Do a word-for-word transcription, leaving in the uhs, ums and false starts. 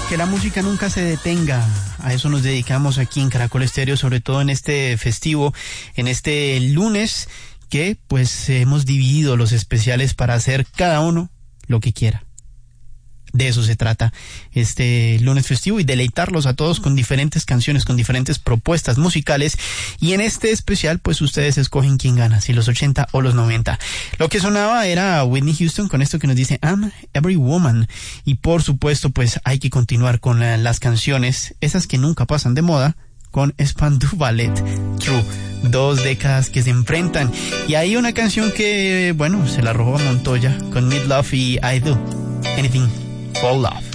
Que la música nunca se detenga. A eso nos dedicamos aquí en Caracol Estéreo, sobre todo en este festivo, en este lunes, que pues hemos dividido los especiales para hacer cada uno lo que quiera. De eso se trata este lunes festivo y deleitarlos a todos con diferentes canciones, con diferentes propuestas musicales. Y en este especial, pues ustedes escogen quién gana, si los ochenta o los noventa. Lo que sonaba era Whitney Houston con esto que nos dice I'm Every Woman. Y por supuesto, pues hay que continuar con la, las canciones, esas que nunca pasan de moda, con Spandau Ballet, True. Dos décadas que se enfrentan. Y hay una canción que, bueno, se la robó a Montoya con Mid Love y I Do Anything for Love.